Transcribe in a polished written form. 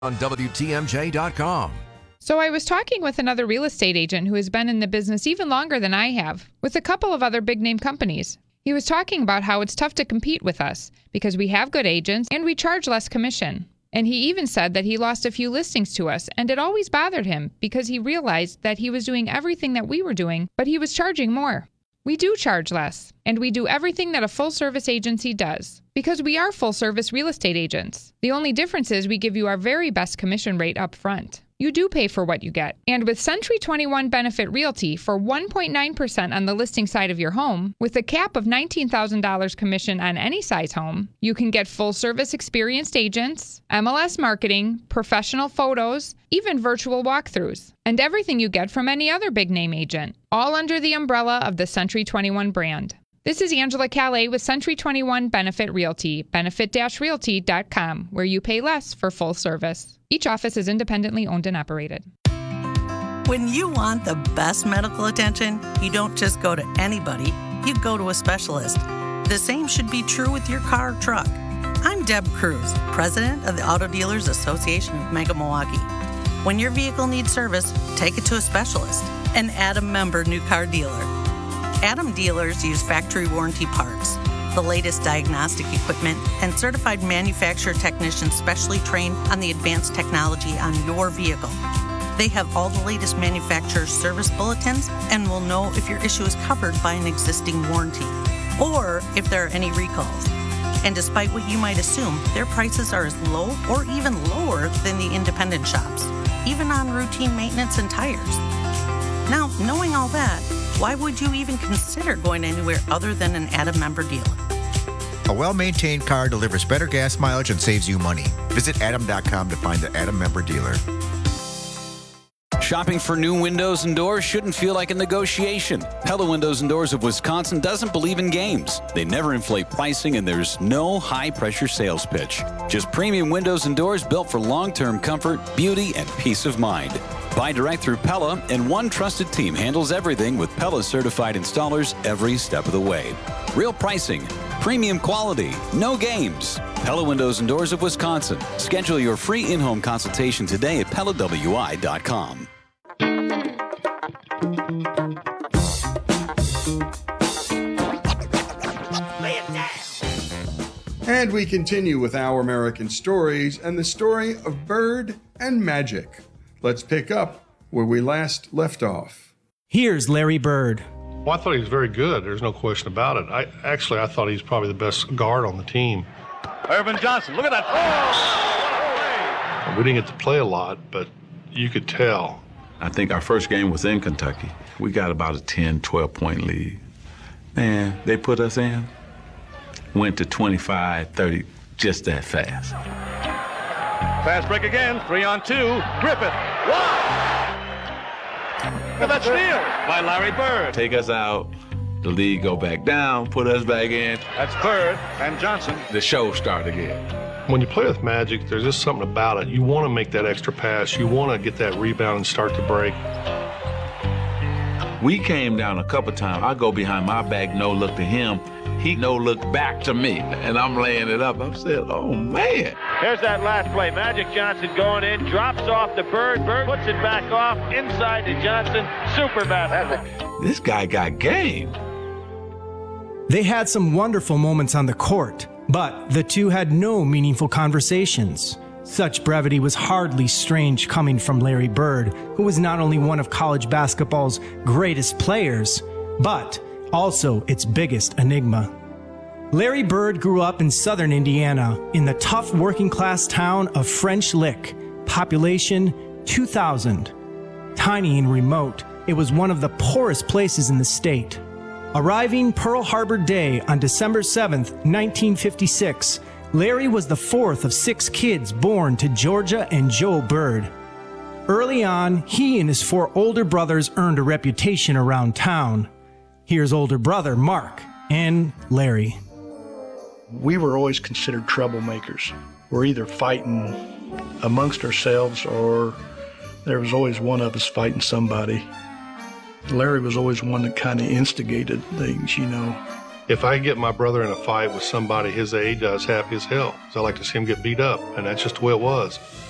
on WTMJ.com. So I was talking with another real estate agent who has been in the business even longer than I have, with a couple of other big-name companies. He was talking about how it's tough to compete with us because we have good agents and we charge less commission. And he even said that he lost a few listings to us, and it always bothered him because he realized that he was doing everything that we were doing, but he was charging more. We do charge less, and we do everything that a full-service agency does, because we are full-service real estate agents. The only difference is we give you our very best commission rate up front. You do pay for what you get. And with Century 21 Benefit Realty for 1.9% on the listing side of your home, with a cap of $19,000 commission on any size home, you can get full-service experienced agents, MLS marketing, professional photos, even virtual walkthroughs, and everything you get from any other big-name agent, all under the umbrella of the Century 21 brand. This is Angela Calais with Century 21 Benefit Realty, benefit-realty.com, where you pay less for full service. Each office is independently owned and operated. When you want the best medical attention, you don't just go to anybody, you go to a specialist. The same should be true with your car or truck. I'm Deb Cruz, president of the Auto Dealers Association of Mega Milwaukee. When your vehicle needs service, take it to a specialist, an Adam member new car dealer. Adam dealers use factory warranty parts, the latest diagnostic equipment, and certified manufacturer technicians specially trained on the advanced technology on your vehicle. They have all the latest manufacturer service bulletins and will know if your issue is covered by an existing warranty or if there are any recalls. And despite what you might assume, their prices are as low or even lower than the independent shops, even on routine maintenance and tires. Now, knowing all that, why would you even consider going anywhere other than an Adam member dealer? A well-maintained car delivers better gas mileage and saves you money. Visit Adam.com to find the Adam member dealer. Shopping for new windows and doors shouldn't feel like a negotiation. Pella Windows and Doors of Wisconsin doesn't believe in games. They never inflate pricing, and there's no high-pressure sales pitch. Just premium windows and doors built for long-term comfort, beauty, and peace of mind. Buy direct through Pella, and one trusted team handles everything with Pella certified installers every step of the way. Real pricing, premium quality, no games. Pella Windows and Doors of Wisconsin. Schedule your free in-home consultation today at PellaWI.com. And we continue with Our American Stories and the story of Bird and Magic. Let's pick up where we last left off. Here's Larry Bird. Well, I thought he was very good. There's no question about it. I thought he's probably the best guard on the team. Irvin Johnson, look at that. Oh, we didn't get to play a lot, but you could tell. I think our first game was in Kentucky. We got about a 10, 12-point lead. Man, they put us in. Went to 25, 30, just that fast. Fast break again, 3-on-2. Griffith, wow! And that's steal by Larry Bird. Take us out, the lead go back down, put us back in. That's Bird and Johnson. The show start again. When you play with Magic, there's just something about it. You want to make that extra pass. You want to get that rebound and start the break. We came down a couple times. I go behind my back, no look to him. He no look back to me, and I'm laying it up. I'm saying, oh, man. Here's that last play. Magic Johnson going in, drops off to Bird. Bird puts it back off, inside to Johnson. Super basketball. This guy got game. They had some wonderful moments on the court, but the two had no meaningful conversations. Such brevity was hardly strange coming from Larry Bird, who was not only one of college basketball's greatest players, but also its biggest enigma. Larry Bird grew up in southern Indiana in the tough working-class town of French Lick, population 2,000. Tiny and remote, it was one of the poorest places in the state. Arriving Pearl Harbor Day on December 7th, 1956, Larry was the fourth of 6 kids born to Georgia and Joe Bird. Early on, he and his 4 older brothers earned a reputation around town. Here's older brother Mark and Larry. We were always considered troublemakers. We're either fighting amongst ourselves or there was always one of us fighting somebody. Larry was always one that kind of instigated things, you know. If I get my brother in a fight with somebody his age, I was happy as hell. 'Cause I like to see him get beat up, and that's just the way it was.